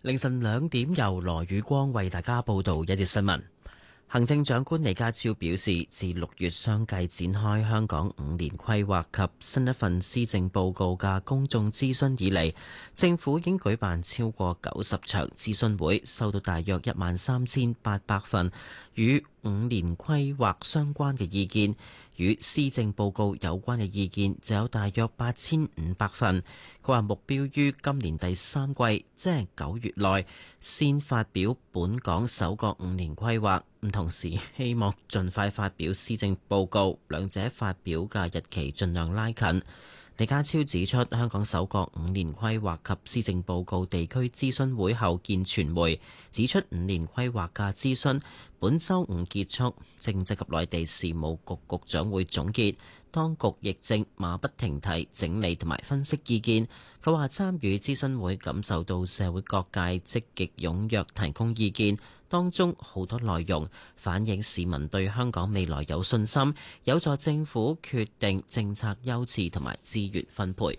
凌晨2點，由羅宇光為大家報道一節新聞。行政長官李家超表示，自6月相繼展開香港5年規劃及新一份施政報告嘅公眾諮詢以嚟，政府已經舉辦超過90場諮詢會，收到大約13800份與5年規劃相關嘅意見。與施政報告有關嘅意見就有大約8500份。佢話目標於今年第3季，即係9月內，先發表本港首個5年規劃。同時希望盡快發表施政報告，兩者發表嘅日期盡量拉近。李家超指出，香港首個5年規劃及施政報告地區諮詢會後見傳媒，指出5年規劃嘅諮詢本週5結束，政制及內地事務局局長會總結，當局亦正馬不停蹄整理同埋分析意見。佢話參與諮詢會感受到社會各界積極踴躍提供意見，當中好多內容反映市民對香港未來有信心，有助政府決定政策優次同埋資源分配。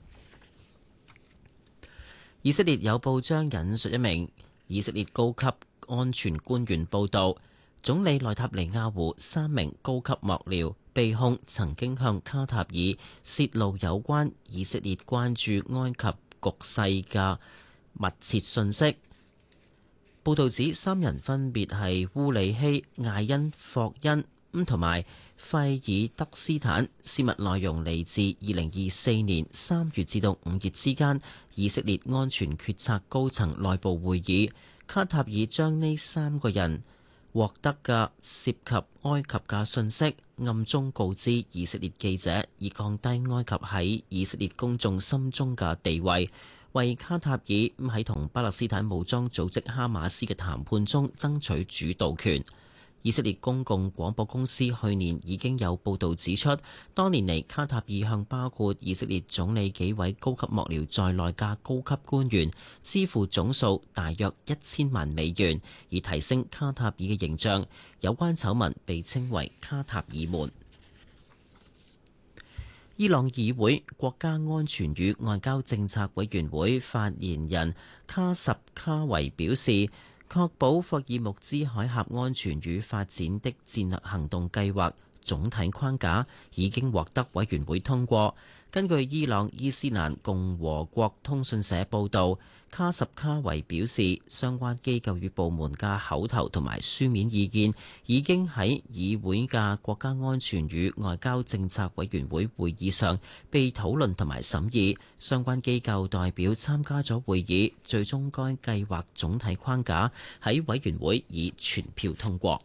以色列有報章引述一名以色列高級安全官員報導，總理內塔尼亞胡3名高級幕僚被控曾經向卡塔爾泄露有關以色列關注埃及局勢嘅密切信息。報導指3人分別係烏里希、艾恩霍恩同埋費爾德斯坦，泄密內容嚟自2024年3月至到5月之間以色列安全決策高層內部會議。卡塔爾將呢3個人獲得嘅涉及埃及嘅信息暗中告知以色列記者，以降低埃及喺以色列公眾心中嘅地位，為卡塔爾喺同巴勒斯坦武裝組織哈馬斯嘅談判中爭取主導權。以色列公共廣播公司去年已經有報導指出，多年嚟卡塔爾向包括以色列總理幾位高級幕僚在內嘅高級官員支付總數大約1000萬美元，以提升卡塔爾嘅形象。有關醜聞被稱為卡塔爾門。伊朗議會國家安全與外交政策委員會發言人卡什卡維表示，確保霍爾木茲海峽安全與發展的戰略行動計劃總體框架已經獲得委員會通過。根據伊朗伊斯蘭共和國通訊社報導，卡什卡維表示，相關機構與部門嘅口頭同埋書面意見已經喺議會嘅國家安全與外交政策委員會會議上被討論同埋審議。相關機構代表參加咗會議，最終該計劃總體框架喺委員會以全票通過。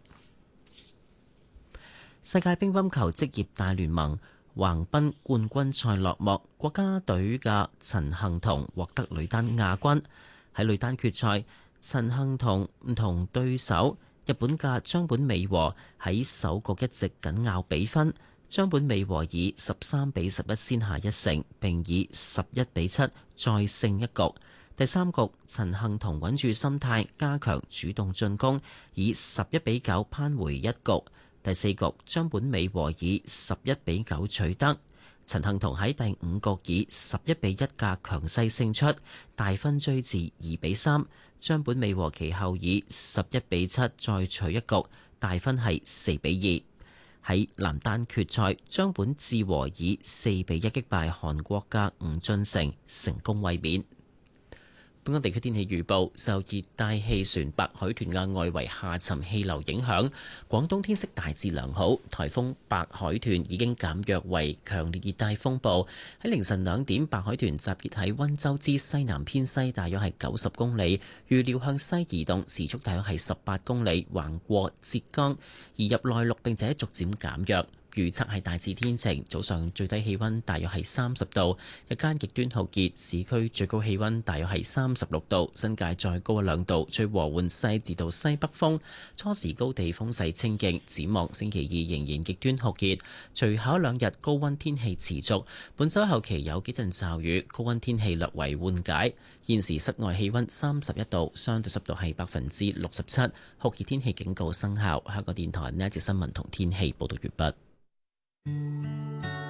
世界乒乓球職業大聯盟橫濱冠軍賽落幕，國家隊嘅陳幸同獲得女單亞軍。喺女單決賽，陳幸同同對手日本嘅張本美和喺首局一直緊咬比分，張本美和以13-11先下一城，並以11-7再勝一局。第三局，陳幸同穩住心態，加強主動進攻，以11-9扳回一局。第四局，張本美和以11-9取得。陳幸同喺第五局以11-1嘅強勢勝出，大分追至2-3。張本美和其後以11-7再取一局，大分係4-2。喺男單決賽，張本智和以4-1擊敗韓國嘅吳俊成，成功衛冕。本港地區天氣預報，受熱帶氣旋白海豚嘅外圍下沉氣流影響，廣東天色大致良好。颱風白海豚已經減弱為強烈熱帶風暴。喺凌晨2點，白海豚集結喺溫州之西南偏西，大約係90公里，預料向西移動，時速大約係18公里，橫過浙江，移入內陸並且逐漸減弱。預測係大致天晴，早上最低氣溫大約係30度，日間極端酷熱，市區最高氣溫大約係36度，新界再高2度，吹和緩西至到西北風，初時高地風勢清勁。展望星期2仍然極端酷熱，隨後2日高溫天氣持續，本週後期有幾陣驟雨，高溫天氣略為緩解。現時室外氣溫31度，相對濕度係67%，酷熱天氣警告生效。香港電台呢一節新聞同天氣報道完畢。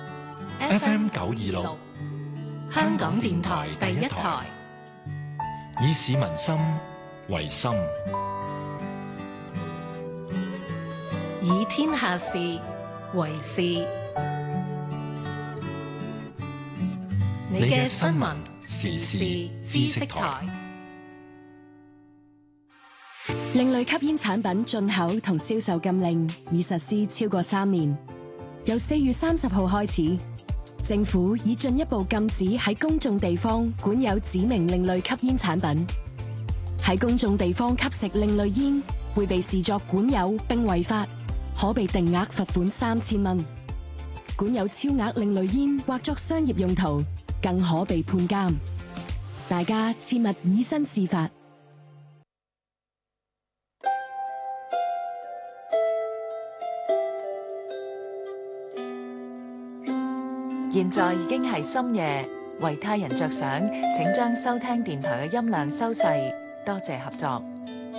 FM 926，香港電台第一台。 以市民心為心， 以天下事為事。你嘅新聞時事知識台。 另類吸煙產品進口同銷售禁令已實施超過3年，由4月30號開始，政府已進一步禁止喺公眾地方管有指明另類吸煙產品。喺公眾地方吸食另類煙會被視作管有並違法，可被定額罰款3000蚊。管有超額另類煙或作商業用途，更可被判監。大家切勿以身試法。 現在已經係深夜，為他人着想，請將收聽電台嘅音量收細，多謝合作。